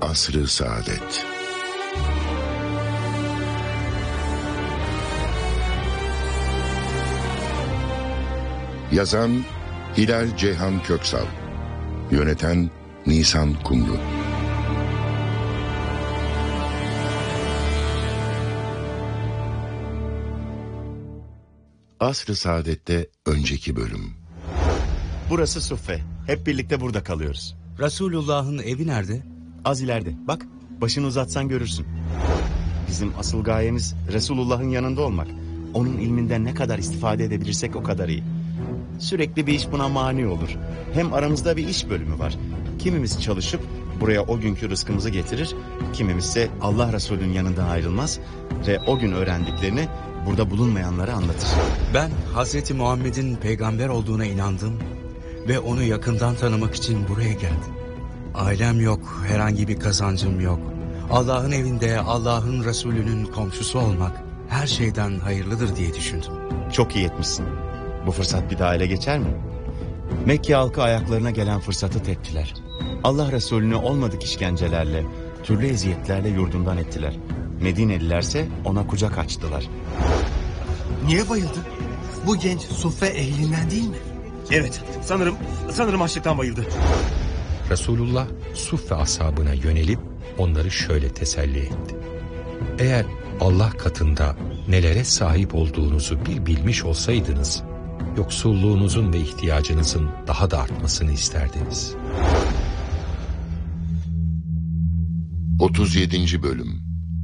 Asr-ı Saadet. Yazan Hilal Ceyhan Köksal, yöneten Nisan Kumru. Asr-ı Saadet'te önceki bölüm. Burası Suffe. Hep birlikte burada kalıyoruz. Resulullah'ın evi nerede? Az ileride. Bak, başını uzatsan görürsün. Bizim asıl gayemiz Resulullah'ın yanında olmak. Onun ilminden ne kadar istifade edebilirsek o kadar iyi. Sürekli bir iş buna mani olur. Hem aramızda bir iş bölümü var. Kimimiz çalışıp buraya o günkü rızkımızı getirir, kimimiz ise Allah Resulü'nün yanından ayrılmaz ve o gün öğrendiklerini burada bulunmayanlara anlatır. Ben Hazreti Muhammed'in peygamber olduğuna inandım ve onu yakından tanımak için buraya geldim. Ailem yok, herhangi bir kazancım yok. Allah'ın evinde Allah'ın Resulü'nün komşusu olmak her şeyden hayırlıdır diye düşündüm. Çok iyi etmişsin. Bu fırsat bir daha ele geçer mi? Mekke halkı ayaklarına gelen fırsatı teptiler. Allah Resulü'nü olmadık işkencelerle, türlü eziyetlerle yurdundan ettiler. Medinelilerse ona kucak açtılar. Niye bayıldı? Bu genç Suffe ehlinden değil mi? Evet, sanırım açlıktan bayıldı. Resulullah Suffe ashabına yönelip onları şöyle teselli etti. Eğer Allah katında nelere sahip olduğunuzu bir bilmiş olsaydınız, yoksulluğunuzun ve ihtiyacınızın daha da artmasını isterdiniz. 37. Bölüm.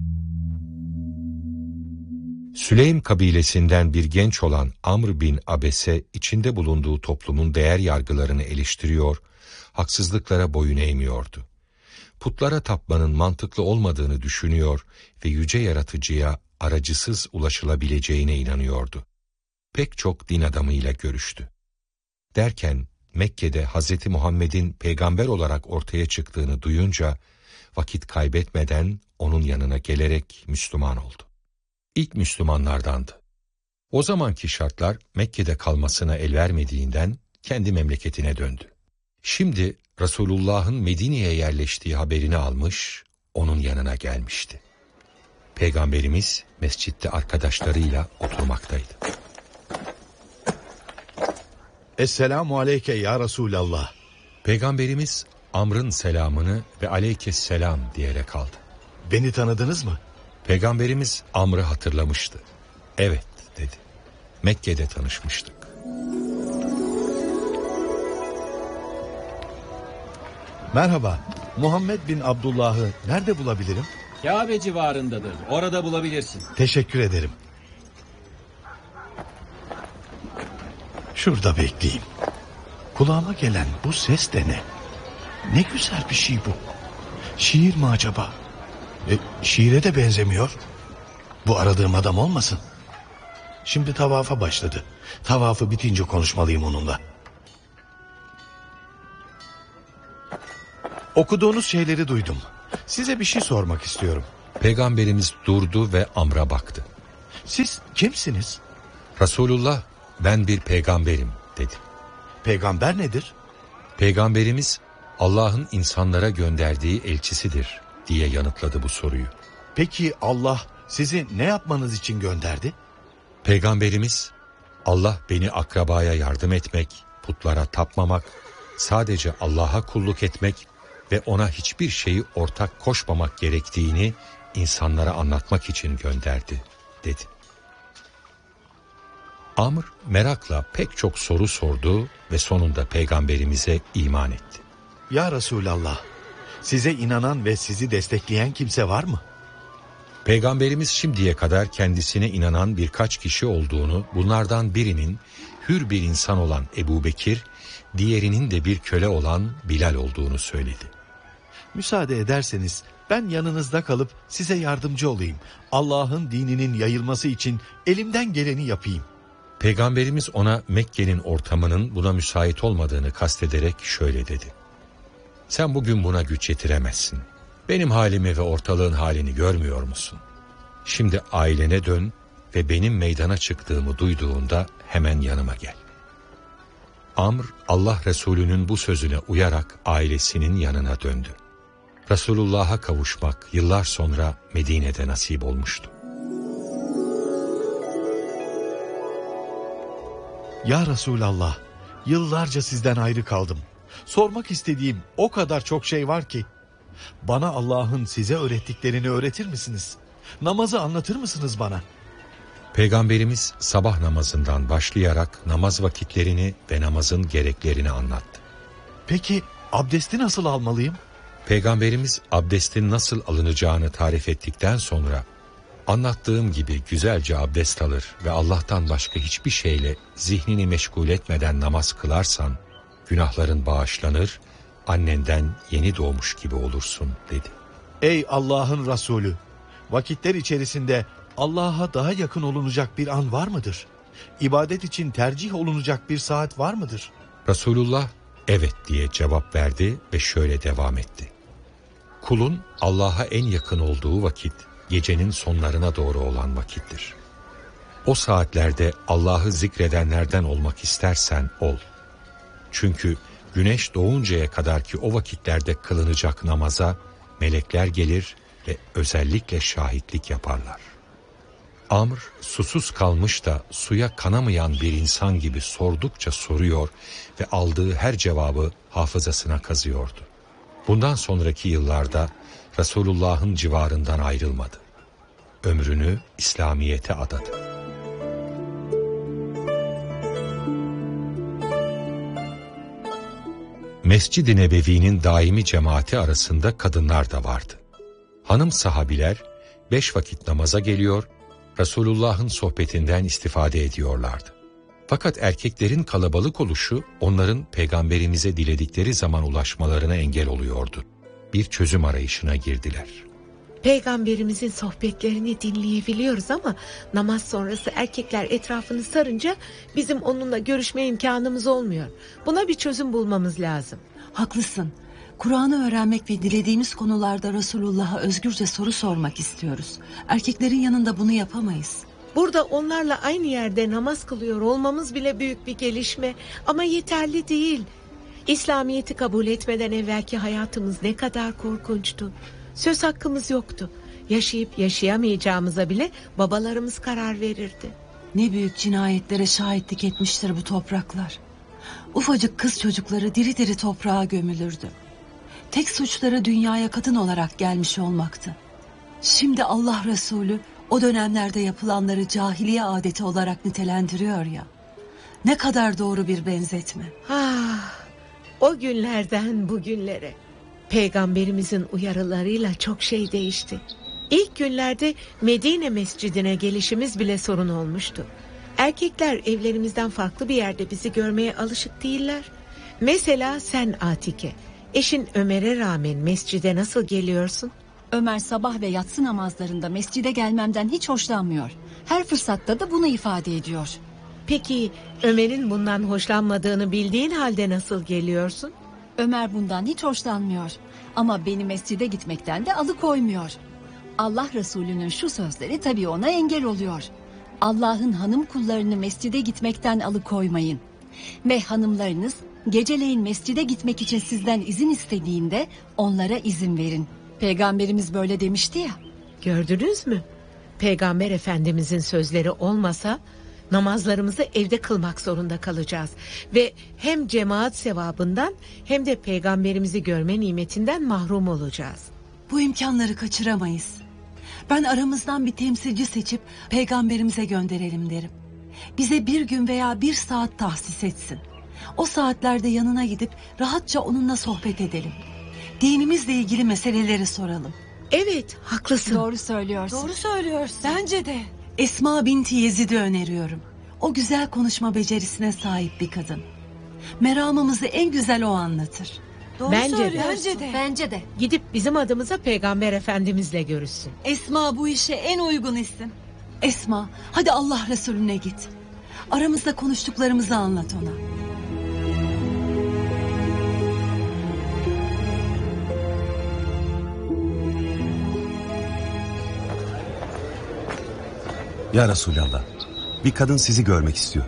Süleym kabilesinden bir genç olan Amr bin Abese içinde bulunduğu toplumun değer yargılarını eleştiriyor, haksızlıklara boyun eğmiyordu. Putlara tapmanın mantıklı olmadığını düşünüyor ve yüce yaratıcıya aracısız ulaşılabileceğine inanıyordu. Pek çok din adamıyla görüştü. Derken Mekke'de Hz. Muhammed'in peygamber olarak ortaya çıktığını duyunca vakit kaybetmeden onun yanına gelerek Müslüman oldu. İlk Müslümanlardandı. O zamanki şartlar Mekke'de kalmasına el vermediğinden kendi memleketine döndü. Şimdi Resulullah'ın Medine'ye yerleştiği haberini almış, onun yanına gelmişti. Peygamberimiz mescitte arkadaşlarıyla oturmaktaydı. Esselamu aleyke ya Resulallah. Peygamberimiz Amr'ın selamını ve aleykesselam diyerek aldı. Beni tanıdınız mı? Peygamberimiz Amr'ı hatırlamıştı. Evet dedi. Mekke'de tanışmıştık. Merhaba. Muhammed bin Abdullah'ı nerede bulabilirim? Kabe civarındadır. Orada bulabilirsin. Teşekkür ederim. Şurada bekleyeyim. Kulağıma gelen bu ses de ne? Ne güzel bir şey bu. Şiir mi acaba? Şiire de benzemiyor. Bu aradığım adam olmasın? Şimdi tavafa başladı. Tavafı bitince konuşmalıyım onunla. Okuduğunuz şeyleri duydum. Size bir şey sormak istiyorum. Peygamberimiz durdu ve Amr'a baktı. Siz kimsiniz? Resulullah, ben bir peygamberim dedi. Peygamber nedir? Peygamberimiz Allah'ın insanlara gönderdiği elçisidir diye yanıtladı bu soruyu. Peki Allah sizi ne yapmanız için gönderdi? Peygamberimiz, Allah beni akrabaya yardım etmek, putlara tapmamak, sadece Allah'a kulluk etmek ve ona hiçbir şeyi ortak koşmamak gerektiğini insanlara anlatmak için gönderdi dedi. Amr merakla pek çok soru sordu ve sonunda Peygamberimize iman etti. Ya Resulallah, size inanan ve sizi destekleyen kimse var mı? Peygamberimiz şimdiye kadar kendisine inanan birkaç kişi olduğunu, bunlardan birinin hür bir insan olan Ebu Bekir, diğerinin de bir köle olan Bilal olduğunu söyledi. Müsaade ederseniz ben yanınızda kalıp size yardımcı olayım. Allah'ın dininin yayılması için elimden geleni yapayım. Peygamberimiz ona Mekke'nin ortamının buna müsait olmadığını kastederek şöyle dedi. Sen bugün buna güç yetiremezsin. Benim halimi ve ortalığın halini görmüyor musun? Şimdi ailene dön ve benim meydana çıktığımı duyduğunda hemen yanıma gel. Amr, Allah Resulü'nün bu sözüne uyarak ailesinin yanına döndü. Resulullah'a kavuşmak yıllar sonra Medine'de nasip olmuştu. Ya Resulallah, yıllarca sizden ayrı kaldım. Sormak istediğim o kadar çok şey var ki. Bana Allah'ın size öğrettiklerini öğretir misiniz? Namazı anlatır mısınız bana? Peygamberimiz sabah namazından başlayarak namaz vakitlerini ve namazın gereklerini anlattı. Peki abdesti nasıl almalıyım? Peygamberimiz abdestin nasıl alınacağını tarif ettikten sonra, anlattığım gibi güzelce abdest alır ve Allah'tan başka hiçbir şeyle zihnini meşgul etmeden namaz kılarsan, günahların bağışlanır, annenden yeni doğmuş gibi olursun dedi. Ey Allah'ın Resulü, vakitler içerisinde Allah'a daha yakın olunacak bir an var mıdır? İbadet için tercih olunacak bir saat var mıdır? Resulullah evet diye cevap verdi ve şöyle devam etti. Kulun Allah'a en yakın olduğu vakit, gecenin sonlarına doğru olan vakittir. O saatlerde Allah'ı zikredenlerden olmak istersen ol. Çünkü güneş doğuncaya kadar ki o vakitlerde kılınacak namaza melekler gelir ve özellikle şahitlik yaparlar. Amr susuz kalmış da suya kanamayan bir insan gibi sordukça soruyor ve aldığı her cevabı hafızasına kazıyordu. Bundan sonraki yıllarda Resulullah'ın civarından ayrılmadı. Ömrünü İslamiyet'e adadı. Mescid-i Nebevi'nin daimi cemaati arasında kadınlar da vardı. Hanım sahabiler 5 vakit namaza geliyor, Resulullah'ın sohbetinden istifade ediyorlardı. Fakat erkeklerin kalabalık oluşu onların peygamberimize diledikleri zaman ulaşmalarına engel oluyordu. Bir çözüm arayışına girdiler. Peygamberimizin sohbetlerini dinleyebiliyoruz ama namaz sonrası erkekler etrafını sarınca bizim onunla görüşme imkanımız olmuyor. Buna bir çözüm bulmamız lazım. Haklısın. Kur'an'ı öğrenmek ve dilediğimiz konularda Resulullah'a özgürce soru sormak istiyoruz. Erkeklerin yanında bunu yapamayız. Burada onlarla aynı yerde namaz kılıyor olmamız bile büyük bir gelişme ama yeterli değil. İslamiyet'i kabul etmeden evvelki hayatımız ne kadar korkunçtu. Söz hakkımız yoktu. Yaşayıp yaşayamayacağımıza bile babalarımız karar verirdi. Ne büyük cinayetlere şahitlik etmiştir bu topraklar. Ufacık kız çocukları diri diri toprağa gömülürdü. Tek suçları dünyaya kadın olarak gelmiş olmaktı. Şimdi Allah Resulü o dönemlerde yapılanları cahiliye adeti olarak nitelendiriyor ya. Ne kadar doğru bir benzetme. O günlerden bugünlere. Peygamberimizin uyarılarıyla çok şey değişti. İlk günlerde Medine mescidine gelişimiz bile sorun olmuştu. Erkekler evlerimizden farklı bir yerde bizi görmeye alışık değiller. Mesela sen Atike, eşin Ömer'e rağmen mescide nasıl geliyorsun? Ömer sabah ve yatsı namazlarında mescide gelmemden hiç hoşlanmıyor. Her fırsatta da bunu ifade ediyor. Peki Ömer'in bundan hoşlanmadığını bildiğin halde nasıl geliyorsun? Ömer bundan hiç hoşlanmıyor. Ama beni mescide gitmekten de alıkoymuyor. Allah Resulü'nün şu sözleri tabii ona engel oluyor. Allah'ın hanım kullarını mescide gitmekten alıkoymayın. Ve hanımlarınız geceleyin mescide gitmek için sizden izin istediğinde onlara izin verin. Peygamberimiz böyle demişti ya. Gördünüz mü? Peygamber Efendimizin sözleri olmasa namazlarımızı evde kılmak zorunda kalacağız. Ve hem cemaat sevabından hem de peygamberimizi görme nimetinden mahrum olacağız. Bu imkanları kaçıramayız. Ben aramızdan bir temsilci seçip peygamberimize gönderelim derim. Bize bir gün veya bir saat tahsis etsin. O saatlerde yanına gidip rahatça onunla sohbet edelim. Dinimizle ilgili meseleleri soralım. Evet, haklısın. Doğru söylüyorsun. Doğru söylüyorsun. Bence de. Esma binti Yezid'i öneriyorum. O güzel konuşma becerisine sahip bir kadın. Meramımızı en güzel o anlatır. Doğru Bence de. Gidip bizim adımıza Peygamber Efendimizle görüşsün. Esma bu işe en uygun isim. Esma, hadi Allah Resulüne git. Aramızda konuştuklarımızı anlat ona. Ya Resulallah, bir kadın sizi görmek istiyor.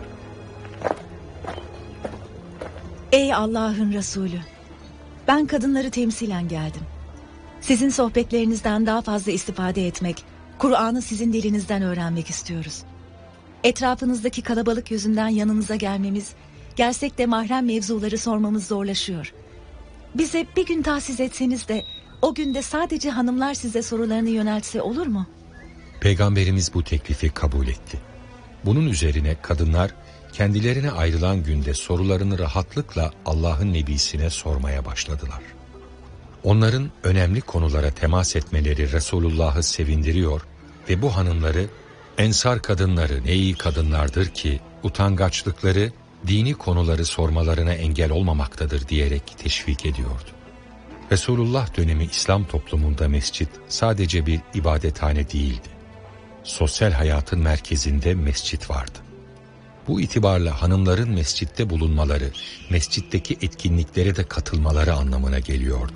Ey Allah'ın Resulü, ben kadınları temsilen geldim. Sizin sohbetlerinizden daha fazla istifade etmek, Kur'an'ı sizin dilinizden öğrenmek istiyoruz. Etrafınızdaki kalabalık yüzünden yanınıza gelmemiz, gelsek de mahrem mevzuları sormamız zorlaşıyor. Bize bir gün tahsis etseniz de o günde sadece hanımlar size sorularını yöneltse olur mu? Peygamberimiz bu teklifi kabul etti. Bunun üzerine kadınlar kendilerine ayrılan günde sorularını rahatlıkla Allah'ın nebisine sormaya başladılar. Onların önemli konulara temas etmeleri Resulullah'ı sevindiriyor ve bu hanımları Ensar kadınları ne iyi kadınlardır ki utangaçlıkları dini konuları sormalarına engel olmamaktadır diyerek teşvik ediyordu. Resulullah dönemi İslam toplumunda mescit sadece bir ibadethane değildi. Sosyal hayatın merkezinde mescit vardı. Bu itibarla hanımların mescitte bulunmaları, mescitteki etkinliklere de katılmaları anlamına geliyordu.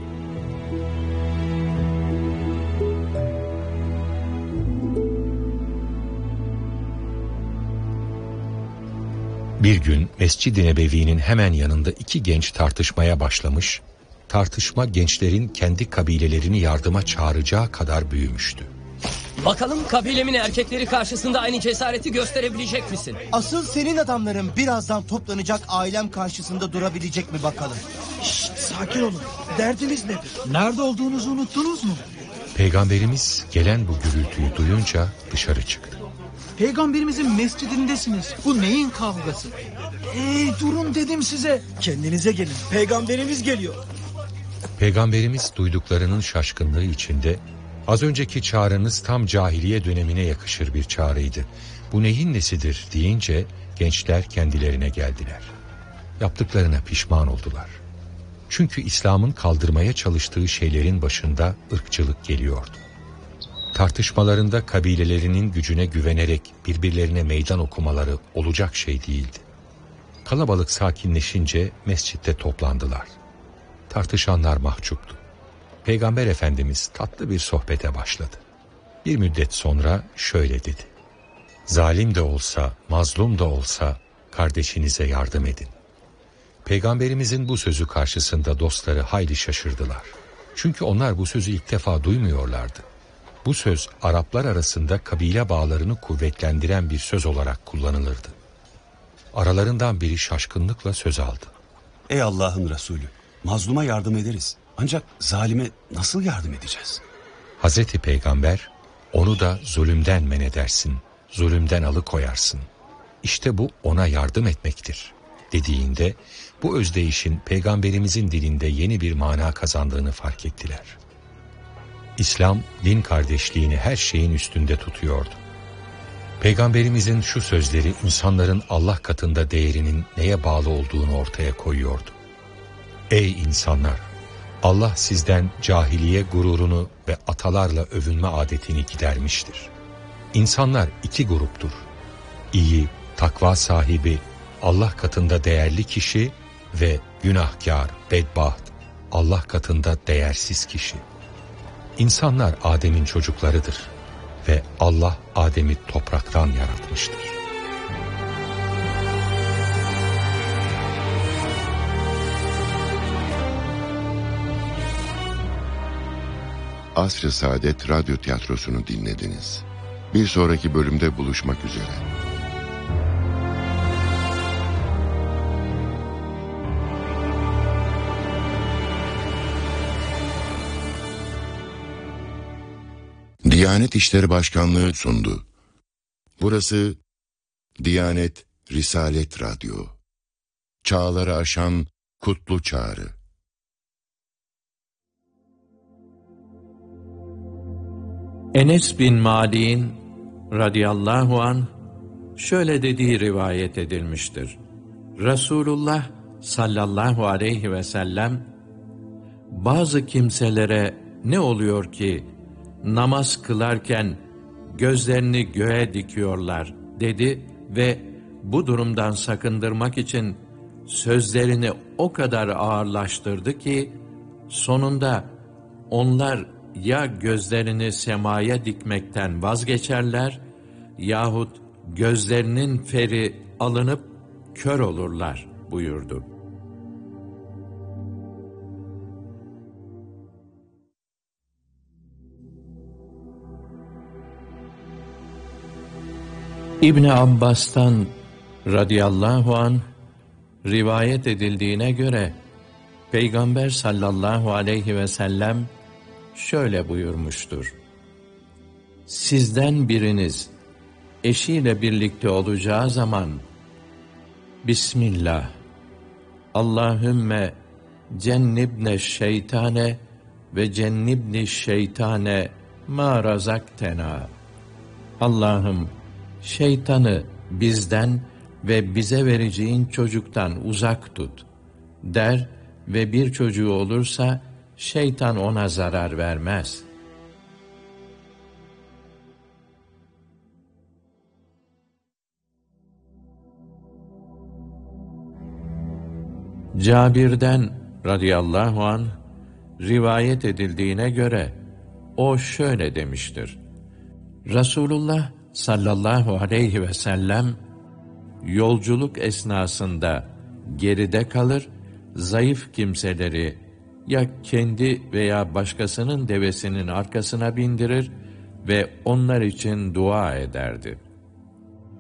Bir gün Mescid-i Nebevi'nin hemen yanında iki genç tartışmaya başlamış, tartışma gençlerin kendi kabilelerini yardıma çağıracağı kadar büyümüştü. Bakalım kabilemin erkekleri karşısında aynı cesareti gösterebilecek misin? Asıl senin adamların birazdan toplanacak ailem karşısında durabilecek mi bakalım? Şşt, sakin olun. Derdiniz nedir? Nerede olduğunuzu unuttunuz mu? Peygamberimiz gelen bu gürültüyü duyunca dışarı çıktı. Peygamberimizin mescidindesiniz. Bu neyin kavgası? Durun dedim size. Kendinize gelin. Peygamberimiz geliyor. Peygamberimiz duyduklarının şaşkınlığı içinde az önceki çağrınız tam cahiliye dönemine yakışır bir çağrıydı. Bu neyin nesidir deyince gençler kendilerine geldiler. Yaptıklarına pişman oldular. Çünkü İslam'ın kaldırmaya çalıştığı şeylerin başında ırkçılık geliyordu. Tartışmalarında kabilelerinin gücüne güvenerek birbirlerine meydan okumaları olacak şey değildi. Kalabalık sakinleşince mescitte toplandılar. Tartışanlar mahcuptu. Peygamber Efendimiz tatlı bir sohbete başladı. Bir müddet sonra şöyle dedi: "Zalim de olsa, mazlum da olsa kardeşinize yardım edin." Peygamberimizin bu sözü karşısında dostları hayli şaşırdılar. Çünkü onlar bu sözü ilk defa duymuyorlardı. Bu söz Araplar arasında kabile bağlarını kuvvetlendiren bir söz olarak kullanılırdı. Aralarından biri şaşkınlıkla söz aldı. Ey Allah'ın Resulü, mazluma yardım ederiz. Ancak zalime nasıl yardım edeceğiz? Hazreti Peygamber, onu da zulümden men edersin, zulümden alıkoyarsın. İşte bu ona yardım etmektir dediğinde bu özdeyişin Peygamberimizin dilinde yeni bir mana kazandığını fark ettiler. İslam din kardeşliğini her şeyin üstünde tutuyordu. Peygamberimizin şu sözleri insanların Allah katında değerinin neye bağlı olduğunu ortaya koyuyordu. Ey insanlar! Allah sizden cahiliye gururunu ve atalarla övünme adetini gidermiştir. İnsanlar iki gruptur. İyi, takva sahibi, Allah katında değerli kişi ve günahkar, bedbaht, Allah katında değersiz kişi. İnsanlar Adem'in çocuklarıdır ve Allah Adem'i topraktan yaratmıştır. Asr-ı Saadet Radyo Tiyatrosu'nu dinlediniz. Bir sonraki bölümde buluşmak üzere. Diyanet İşleri Başkanlığı sundu. Burası Diyanet Risalet Radyo. Çağları aşan kutlu çağrı. Enes bin Malik'in radıyallahu anh şöyle dediği rivayet edilmiştir. Resulullah sallallahu aleyhi ve sellem, bazı kimselere ne oluyor ki namaz kılarken gözlerini göğe dikiyorlar dedi ve bu durumdan sakındırmak için sözlerini o kadar ağırlaştırdı ki sonunda onlar ya gözlerini semaya dikmekten vazgeçerler yahut gözlerinin feri alınıp kör olurlar buyurdu. İbni Abbas'tan radıyallahu anh rivayet edildiğine göre Peygamber sallallahu aleyhi ve sellem şöyle buyurmuştur. Sizden biriniz eşiyle birlikte olacağı zaman Bismillah, Allahümme cennibne şeytane ve cennibni şeytane ma razaktena. Allah'ım şeytanı bizden ve bize vereceğin çocuktan uzak tut der ve bir çocuğu olursa şeytan ona zarar vermez. Cabir'den radıyallahu anh rivayet edildiğine göre o şöyle demiştir. Resulullah sallallahu aleyhi ve sellem yolculuk esnasında geride kalır, zayıf kimseleri ya kendi veya başkasının devesinin arkasına bindirir ve onlar için dua ederdi.